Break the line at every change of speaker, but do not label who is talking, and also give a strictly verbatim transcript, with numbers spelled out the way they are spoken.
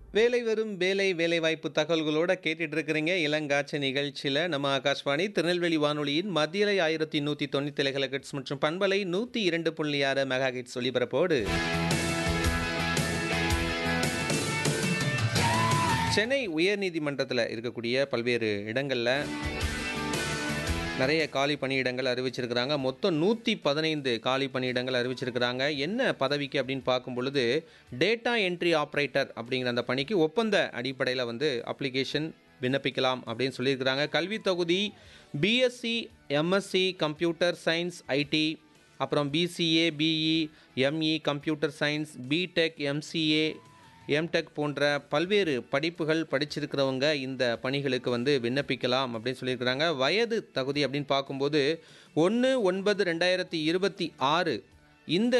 வேலை வரும் வேலை வேலைவாய்ப்பு தகவல்களோட கேட்டுட்டு இருக்கிறீங்க இளங்காட்சி நிகழ்ச்சியில் நம்ம ஆகாஷ்வாணி திருநெல்வேலி வானொலியின் மத்தியலை ஆயிரத்தி நூற்றி தொண்ணூற்றி ஏழு கிலோஹெர்ட்ஸ் மற்றும் பண்பலை நூற்றி இரண்டு புள்ளி ஆறு மெகா ஹெர்ட்ஸ் ஒலிபரப்போடு சென்னை உயர்நீதிமன்றத்தில் இருக்கக்கூடிய பல்வேறு இடங்களில் நிறைய காலி பணியிடங்கள் அறிவிச்சிருக்கிறாங்க. மொத்தம் நூற்றி பதினைந்து காலி பணியிடங்கள் அறிவிச்சிருக்கிறாங்க. என்ன பதவிக்கு அப்படின்னு பார்க்கும் பொழுது டேட்டா என்ட்ரி ஆப்ரேட்டர் அப்படிங்கிற அந்த பணிக்கு ஒப்பந்த அடிப்படையில் வந்து அப்ளிகேஷன் விண்ணப்பிக்கலாம் அப்படின்னு சொல்லியிருக்கிறாங்க. கல்வி தகுதி BSc MSc computer science ID, அப்புறம் PCA BE ME computer science, BTech MCA MTech போன்ற பல்வேறு படிப்புகள் படிச்சிருக்கிறவங்க இந்த பணிகளுக்கு வந்து விண்ணப்பிக்கலாம் அப்படின்னு சொல்லியிருக்கிறாங்க. வயது தகுதி அப்படின்னு பார்க்கும்போது ஒன்று ஒன்பது ரெண்டாயிரத்தி இருபத்தி ஆறு இந்த